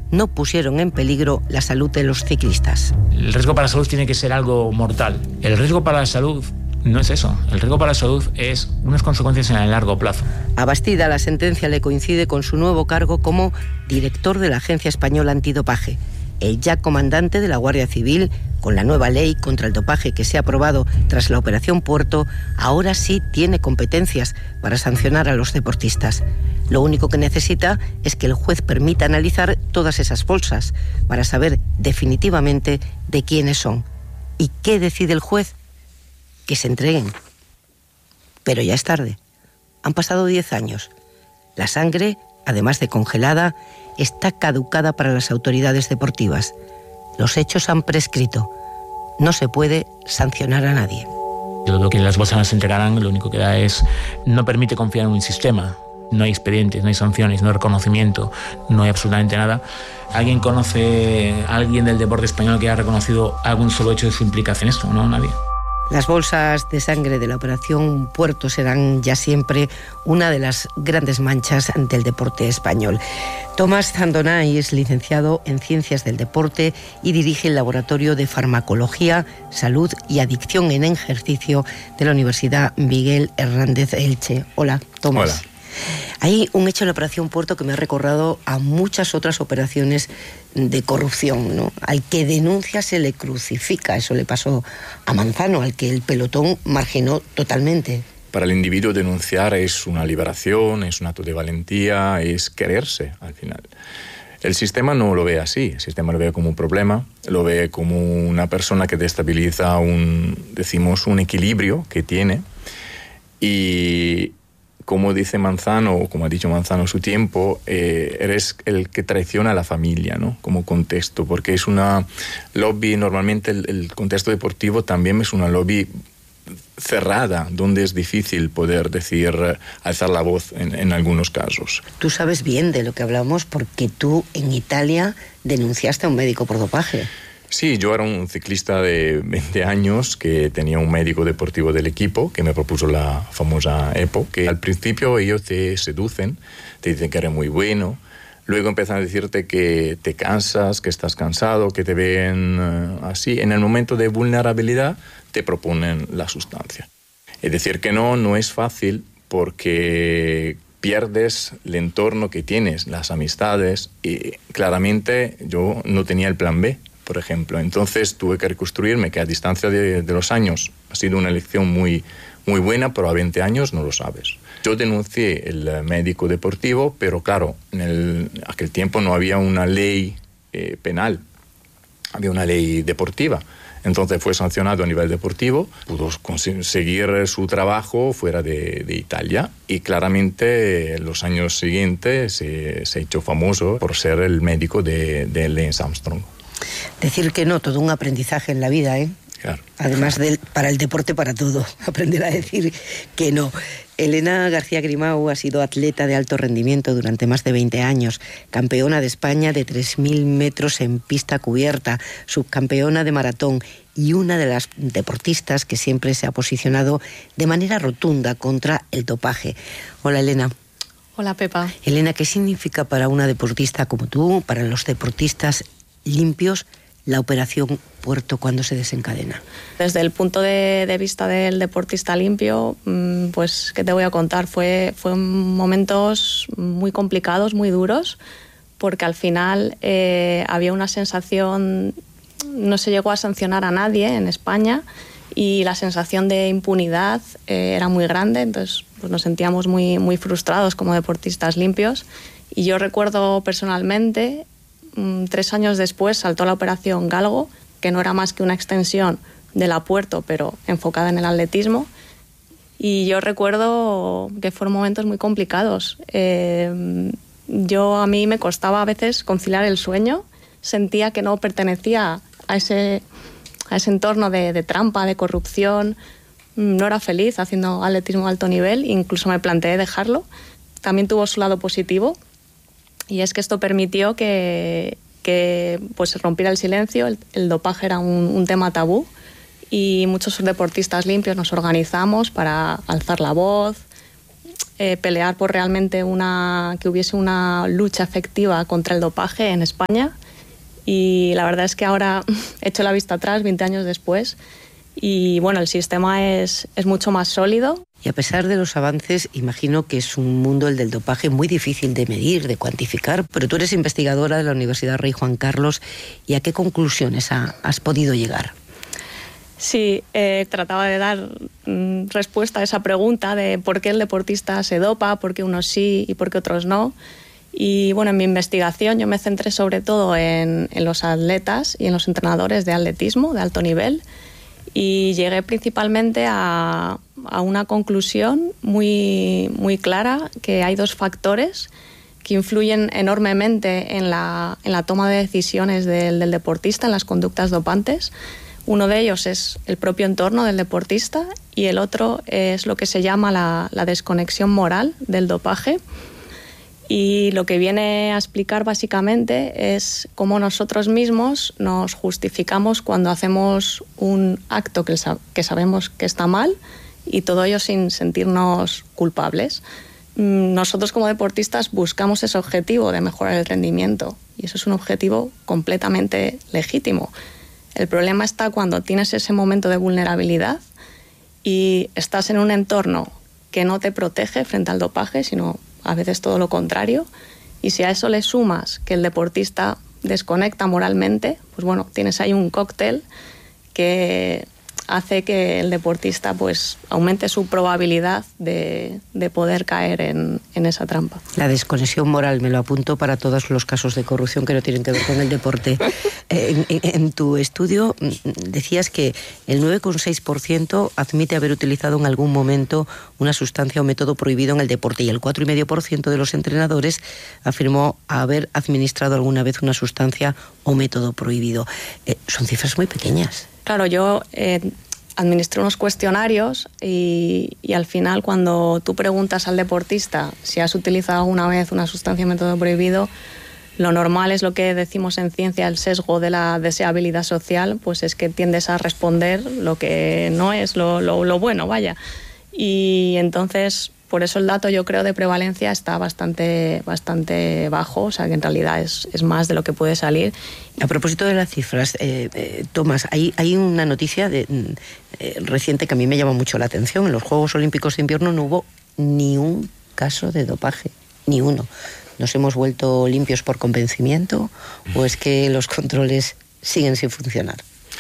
no pusieron en peligro la salud de los ciclistas. El riesgo para la salud tiene que ser algo mortal. El riesgo para la salud no es eso. El riesgo para la salud es unas consecuencias en el largo plazo. A Bastida la sentencia le coincide con su nuevo cargo como director de la Agencia Española Antidopaje. El ya comandante de la Guardia Civil, con la nueva ley contra el dopaje que se ha aprobado tras la Operación Puerto, ahora sí tiene competencias para sancionar a los deportistas. Lo único que necesita es que el juez permita analizar todas esas bolsas para saber definitivamente de quiénes son. ¿Y qué decide el juez? Que se entreguen. Pero ya es tarde. Han pasado 10 años. La sangre, además de congelada, está caducada para las autoridades deportivas. Los hechos han prescrito. No se puede sancionar a nadie. Yo creo que las bolsas se entregarán, lo único que da es no permite confiar en un sistema. No hay expedientes, no hay sanciones, no hay reconocimiento, no hay absolutamente nada. ¿Alguien conoce a alguien del deporte español que haya reconocido algún solo hecho de su implicación en esto? No, nadie. Las bolsas de sangre de la Operación Puerto serán ya siempre una de las grandes manchas del deporte español. Tomás Zandonay es licenciado en Ciencias del Deporte y dirige el Laboratorio de Farmacología, Salud y Adicción en Ejercicio de la Universidad Miguel Hernández Elche. Hola, Tomás. Hola. Hay un hecho en la Operación Puerto que me ha recordado a muchas otras operaciones de corrupción, ¿no? Al que denuncia se le crucifica. Eso le pasó a Manzano, al que el pelotón marginó totalmente. Para el individuo denunciar es una liberación, es un acto de valentía, es quererse al final. El sistema no lo ve así, el sistema lo ve como un problema, lo ve como una persona que destabiliza un equilibrio que tiene. Y como dice Manzano, o como ha dicho Manzano en su tiempo, eres el que traiciona a la familia, ¿no? Como contexto, porque es una lobby, normalmente el contexto deportivo también es una lobby cerrada, donde es difícil poder decir, alzar la voz en algunos casos. Tú sabes bien de lo que hablamos porque tú en Italia denunciaste a un médico por dopaje. Sí, yo era un ciclista de 20 años que tenía un médico deportivo del equipo que me propuso la famosa EPO, que al principio ellos te seducen, te dicen que eres muy bueno, luego empiezan a decirte que te cansas, que estás cansado, que te ven así. En el momento de vulnerabilidad te proponen la sustancia. Es decir, que no es fácil porque pierdes el entorno que tienes, las amistades, y claramente yo no tenía el plan B, por ejemplo. Entonces tuve que reconstruirme, que a distancia de los años ha sido una elección muy, muy buena, pero a 20 años no lo sabes. Yo denuncié el médico deportivo, pero claro, en aquel tiempo no había una ley penal, había una ley deportiva. Entonces fue sancionado a nivel deportivo, pudo conseguir su trabajo fuera de Italia y claramente en los años siguientes se ha hecho famoso por ser el médico de Lance Armstrong. Decir que no, todo un aprendizaje en la vida, ¿eh? Claro. Además para el deporte, para todo, aprender a decir que no. Elena García Grimau ha sido atleta de alto rendimiento durante más de 20 años, campeona de España de 3.000 metros en pista cubierta, subcampeona de maratón y una de las deportistas que siempre se ha posicionado de manera rotunda contra el dopaje. Hola, Elena. Hola, Pepa. Elena, ¿qué significa para una deportista como tú, para los deportistas limpios, la Operación Puerto cuando se desencadena? Desde el punto de vista del deportista limpio, pues, ¿qué te voy a contar? Fue momentos muy complicados, muy duros, porque al final había una sensación, no se llegó a sancionar a nadie en España y la sensación de impunidad era muy grande, entonces pues nos sentíamos muy, muy frustrados como deportistas limpios. Y yo recuerdo personalmente, 3 años después saltó la Operación Galgo, que no era más que una extensión de la Puerto, pero enfocada en el atletismo. Y yo recuerdo que fueron momentos muy complicados. A mí me costaba a veces conciliar el sueño. Sentía que no pertenecía a ese entorno de trampa, de corrupción. No era feliz haciendo atletismo de alto nivel. Incluso me planteé dejarlo. También tuvo su lado positivo. Y es que esto permitió que pues se rompiera el silencio. El dopaje era un tema tabú y muchos deportistas limpios nos organizamos para alzar la voz pelear por realmente que hubiese una lucha efectiva contra el dopaje en España. Y la verdad es que ahora he hecho la vista atrás, 20 años después, y bueno, el sistema es mucho más sólido. Y a pesar de los avances, imagino que es un mundo, el del dopaje, muy difícil de medir, de cuantificar, pero tú eres investigadora de la Universidad Rey Juan Carlos, ¿y a qué conclusiones has podido llegar? Sí, trataba de dar respuesta a esa pregunta de por qué el deportista se dopa, por qué unos sí y por qué otros no. Y bueno, en mi investigación yo me centré sobre todo en los atletas y en los entrenadores de atletismo de alto nivel, y llegué principalmente a una conclusión muy, muy clara, que hay dos factores que influyen enormemente en la toma de decisiones del deportista, en las conductas dopantes. Uno de ellos es el propio entorno del deportista y el otro es lo que se llama la desconexión moral del dopaje. Y lo que viene a explicar básicamente es cómo nosotros mismos nos justificamos cuando hacemos un acto que sabemos que está mal, y todo ello sin sentirnos culpables. Nosotros como deportistas buscamos ese objetivo de mejorar el rendimiento, y eso es un objetivo completamente legítimo. El problema está cuando tienes ese momento de vulnerabilidad y estás en un entorno que no te protege frente al dopaje, sino a veces todo lo contrario. Y si a eso le sumas que el deportista desconecta moralmente, pues bueno, tienes ahí un cóctel que hace que el deportista pues aumente su probabilidad de poder caer en esa trampa. La desconexión moral, me lo apunto para todos los casos de corrupción que no tienen que ver con el deporte. En tu estudio decías que el 9,6% admite haber utilizado en algún momento una sustancia o método prohibido en el deporte, y el 4,5% de los entrenadores afirmó haber administrado alguna vez una sustancia o método prohibido. Son cifras muy pequeñas. Claro, yo administré unos cuestionarios y al final, cuando tú preguntas al deportista si has utilizado alguna vez una sustancia o método prohibido, lo normal es lo que decimos en ciencia, el sesgo de la deseabilidad social, pues es que tiendes a responder lo que no es lo bueno, vaya. Y entonces, por eso el dato, yo creo, de prevalencia está bastante bajo, o sea que en realidad es más de lo que puede salir. A propósito de las cifras, Tomás, hay una noticia reciente que a mí me llama mucho la atención. En los Juegos Olímpicos de Invierno no hubo ni un caso de dopaje, ni uno. ¿Nos hemos vuelto limpios por convencimiento o es que los controles siguen sin funcionar?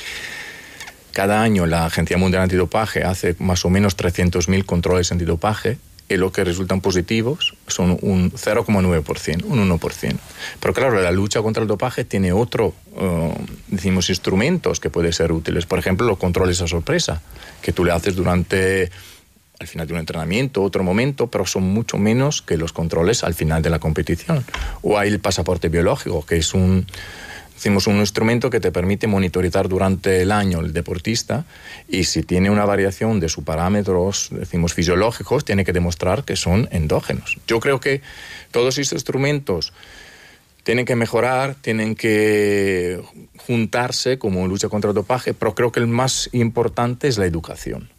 Cada año la Agencia Mundial Antidopaje hace más o menos 300.000 controles antidopaje, y lo que resultan positivos son un 0,9%, un 1%. Pero claro, la lucha contra el dopaje tiene decimos, instrumentos que pueden ser útiles. Por ejemplo, los controles a sorpresa, que tú le haces al final de un entrenamiento, otro momento, pero son mucho menos que los controles al final de la competición. O hay el pasaporte biológico, que es un instrumento que te permite monitorizar durante el año el deportista, y si tiene una variación de sus parámetros, fisiológicos, tiene que demostrar que son endógenos. Yo creo que todos estos instrumentos tienen que mejorar, tienen que juntarse como lucha contra el dopaje, pero creo que el más importante es la educación.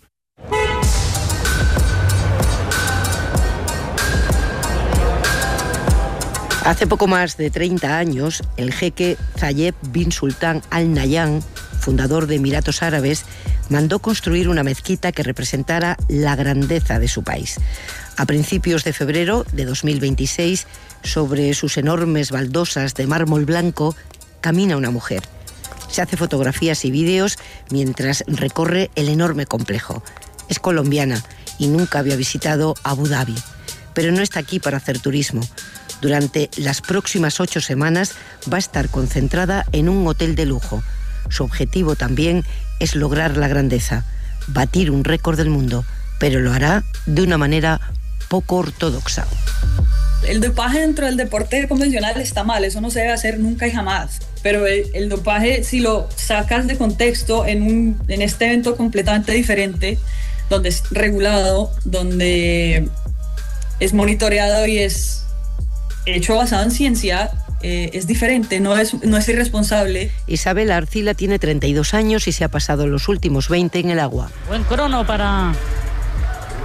Hace poco más de 30 años, el jeque Zayed bin Sultan Al Nahyan, fundador de Emiratos Árabes, mandó construir una mezquita que representara la grandeza de su país. A principios de febrero de 2026, sobre sus enormes baldosas de mármol blanco, camina una mujer. Se hace fotografías y vídeos mientras recorre el enorme complejo. Es colombiana y nunca había visitado Abu Dhabi, pero no está aquí para hacer turismo. Durante las próximas 8 semanas va a estar concentrada en un hotel de lujo. Su objetivo también es lograr la grandeza, batir un récord del mundo, pero lo hará de una manera poco ortodoxa. El dopaje dentro del deporte convencional está mal, eso no se debe hacer nunca y jamás. Pero el dopaje, si lo sacas de contexto en este evento completamente diferente, donde es regulado, donde es monitoreado y es hecho basado en ciencia, es diferente, no es irresponsable. Isabel Arcila tiene 32 años y se ha pasado los últimos 20 en el agua. Buen crono para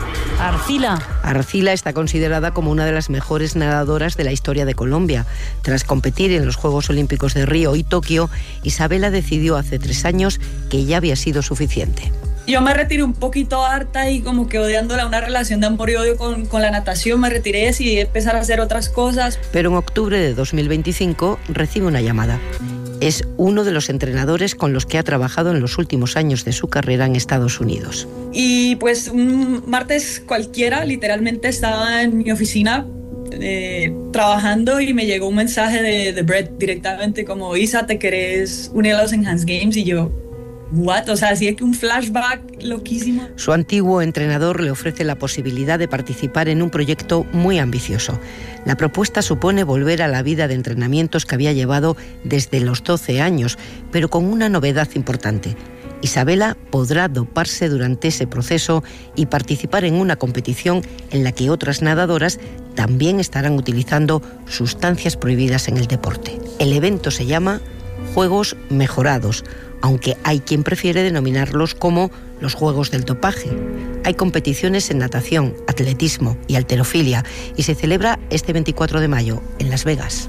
Arcila está considerada como una de las mejores nadadoras de la historia de Colombia. Tras competir en los Juegos Olímpicos de Río y Tokio, Isabela decidió hace 3 años que ya había sido suficiente. Yo me retiré un poquito harta y como que odiándola, una relación de amor y odio con la natación, me retiré y decidí empezar a hacer otras cosas. Pero en octubre de 2025 recibe una llamada. Es uno de los entrenadores con los que ha trabajado en los últimos años de su carrera en Estados Unidos. Y pues un martes cualquiera, literalmente estaba en mi oficina trabajando y me llegó un mensaje de Brett directamente como: Isa, ¿te querés unir a los Enhanced Games? Y yo, ¿what? O sea, así es que un flashback loquísimo. Su antiguo entrenador le ofrece la posibilidad de participar en un proyecto muy ambicioso. La propuesta supone volver a la vida de entrenamientos que había llevado desde los 12 años, pero con una novedad importante. Isabela podrá doparse durante ese proceso y participar en una competición en la que otras nadadoras también estarán utilizando sustancias prohibidas en el deporte. El evento se llama Juegos Mejorados, aunque hay quien prefiere denominarlos como los Juegos del Dopaje. Hay competiciones en natación, atletismo y halterofilia y se celebra este 24 de mayo en Las Vegas.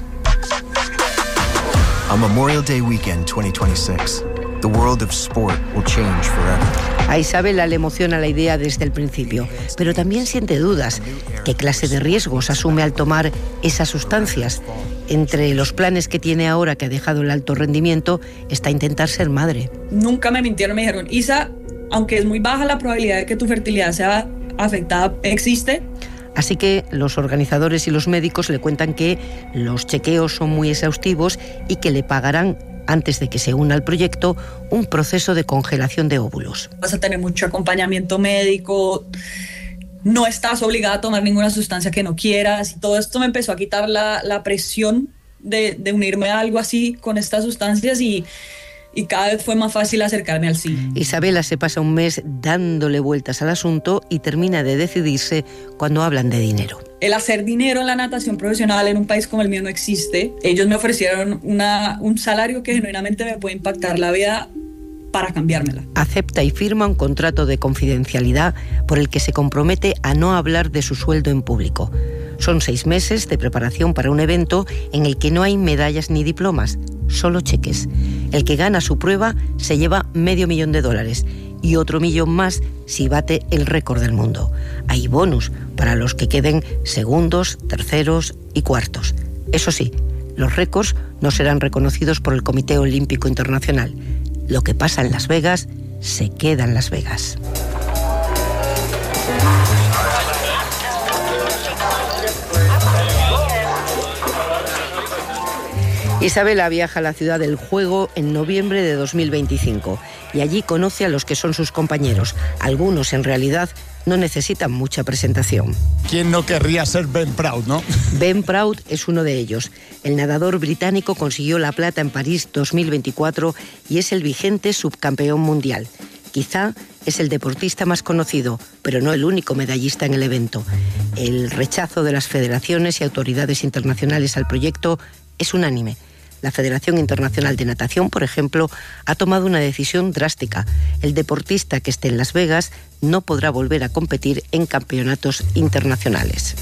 On Memorial Day weekend 2026, the world of sport will change forever. A Isabela le emociona la idea desde el principio, pero también siente dudas. ¿Qué clase de riesgos asume al tomar esas sustancias? Entre los planes que tiene ahora que ha dejado el alto rendimiento está intentar ser madre. Nunca me mintieron, me dijeron: Isa, aunque es muy baja la probabilidad de que tu fertilidad sea afectada, existe. Así que los organizadores y los médicos le cuentan que los chequeos son muy exhaustivos y que le pagarán, antes de que se una al proyecto, un proceso de congelación de óvulos. Vas a tener mucho acompañamiento médico, no estás obligada a tomar ninguna sustancia que no quieras, y todo esto me empezó a quitar la presión de unirme a algo así con estas sustancias y cada vez fue más fácil acercarme al sí. Isabela se pasa un mes dándole vueltas al asunto y termina de decidirse cuando hablan de dinero. El hacer dinero en la natación profesional en un país como el mío no existe. Ellos me ofrecieron un salario que genuinamente me puede impactar la vida para cambiármela. Acepta y firma un contrato de confidencialidad por el que se compromete a no hablar de su sueldo en público. Son 6 meses de preparación para un evento en el que no hay medallas ni diplomas, solo cheques. El que gana su prueba se lleva $500,000 y otro millón más si bate el récord del mundo. Hay bonus para los que queden segundos, terceros y cuartos. Eso sí, los récords no serán reconocidos por el Comité Olímpico Internacional. Lo que pasa en Las Vegas se queda en Las Vegas. Isabela viaja a la ciudad del juego en noviembre de 2025 y allí conoce a los que son sus compañeros. Algunos, en realidad, no necesitan mucha presentación. ¿Quién no querría ser Ben Proud, no? Ben Proud es uno de ellos. El nadador británico consiguió la plata en París 2024 y es el vigente subcampeón mundial. Quizá es el deportista más conocido, pero no el único medallista en el evento. El rechazo de las federaciones y autoridades internacionales al proyecto es unánime. La Federación Internacional de Natación, por ejemplo, ha tomado una decisión drástica. El deportista que esté en Las Vegas no podrá volver a competir en campeonatos internacionales.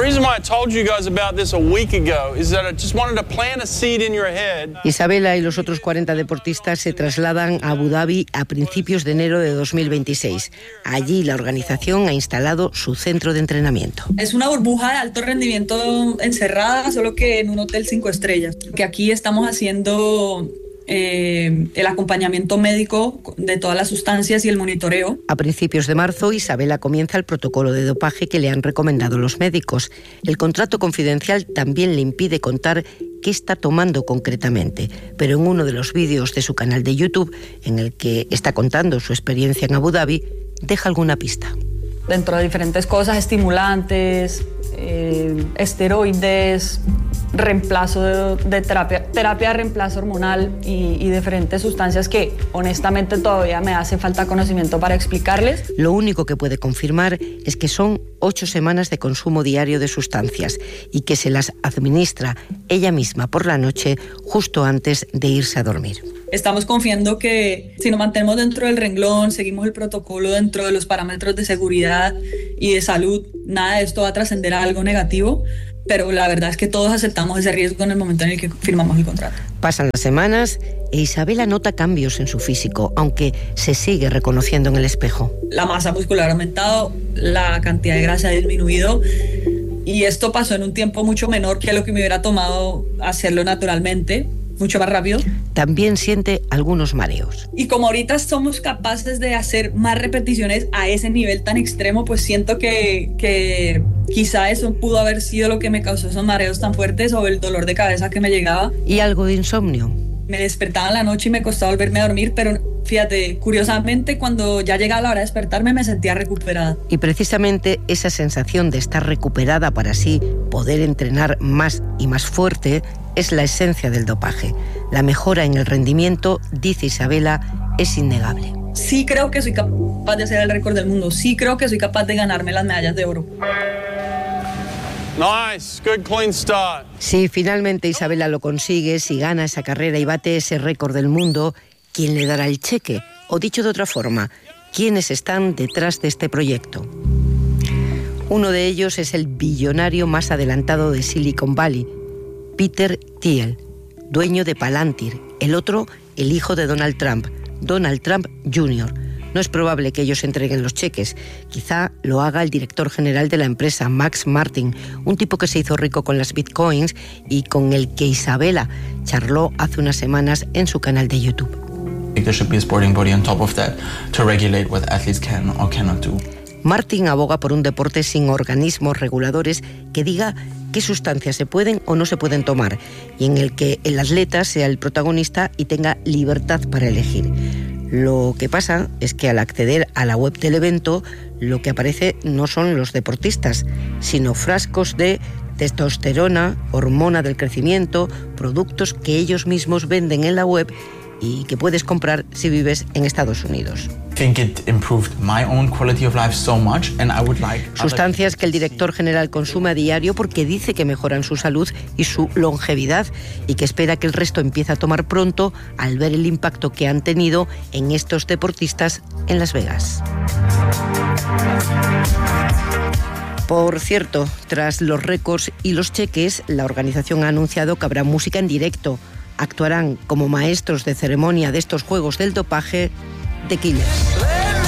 Isabela y los otros 40 deportistas se trasladan a Abu Dhabi a principios de enero de 2026. Allí la organización ha instalado su centro de entrenamiento. Es una burbuja de alto rendimiento encerrada, solo que en un hotel 5 estrellas. Que aquí estamos haciendo el acompañamiento médico de todas las sustancias y el monitoreo. A principios de marzo, Isabela comienza el protocolo de dopaje que le han recomendado los médicos. El contrato confidencial también le impide contar qué está tomando concretamente, pero en uno de los vídeos de su canal de YouTube, en el que está contando su experiencia en Abu Dhabi, deja alguna pista. Dentro de diferentes cosas, estimulantes, esteroides, reemplazo de terapia de reemplazo hormonal y diferentes sustancias que honestamente todavía me hace falta conocimiento para explicarles. Lo único que puede confirmar es que son 8 semanas de consumo diario de sustancias y que se las administra ella misma por la noche justo antes de irse a dormir. Estamos confiando que si nos mantenemos dentro del renglón, seguimos el protocolo dentro de los parámetros de seguridad y de salud, nada de esto va a trascender a algo negativo, pero la verdad es que todos aceptamos ese riesgo en el momento en el que firmamos el contrato. Pasan las semanas e Isabela nota cambios en su físico, aunque se sigue reconociendo en el espejo. La masa muscular ha aumentado, la cantidad de grasa ha disminuido y esto pasó en un tiempo mucho menor que lo que me hubiera tomado hacerlo naturalmente, mucho más rápido. También siente algunos mareos. Y como ahorita somos capaces de hacer más repeticiones a ese nivel tan extremo, pues siento que quizá eso pudo haber sido lo que me causó esos mareos tan fuertes o el dolor de cabeza que me llegaba. ¿Y algo de insomnio? Me despertaba en la noche y me costaba volverme a dormir, pero fíjate, curiosamente cuando ya llegaba la hora de despertarme me sentía recuperada. Y precisamente esa sensación de estar recuperada para así poder entrenar más y más fuerte es la esencia del dopaje. La mejora en el rendimiento, dice Isabela, es innegable. Sí creo que soy capaz de hacer el récord del mundo, sí creo que soy capaz de ganarme las medallas de oro. Nice, good clean start. Si finalmente Isabela lo consigue, si gana esa carrera y bate ese récord del mundo, ¿quién le dará el cheque? O dicho de otra forma, ¿quiénes están detrás de este proyecto? Uno de ellos es el billonario más adelantado de Silicon Valley, Peter Thiel, dueño de Palantir. El otro, el hijo de Donald Trump Jr. No es probable que ellos entreguen los cheques. Quizá lo haga el director general de la empresa, Max Martin, un tipo que se hizo rico con las bitcoins y con el que Isabela charló hace unas semanas en su canal de YouTube. There should be a sporting body on top of that to regulate what athletes can or cannot do. Martin aboga por un deporte sin organismos reguladores que diga qué sustancias se pueden o no se pueden tomar y en el que el atleta sea el protagonista y tenga libertad para elegir. Lo que pasa es que al acceder a la web del evento, lo que aparece no son los deportistas, sino frascos de testosterona, hormona del crecimiento, productos que ellos mismos venden en la web y que puedes comprar si vives en Estados Unidos. Sustancias que el director general consume a diario porque dice que mejoran su salud y su longevidad y que espera que el resto empiece a tomar pronto al ver el impacto que han tenido en estos deportistas en Las Vegas. Por cierto, tras los récords y los cheques, la organización ha anunciado que habrá música en directo. Actuarán como maestros de ceremonia de estos juegos del dopaje The Killers.